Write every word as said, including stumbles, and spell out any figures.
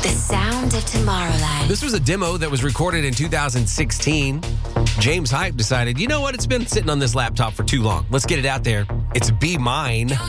The sound of Tomorrowland. This was a demo that was recorded in two thousand sixteen. James Hype decided, you know what? It's been sitting on this laptop for too long. Let's get it out there. It's Be Mine.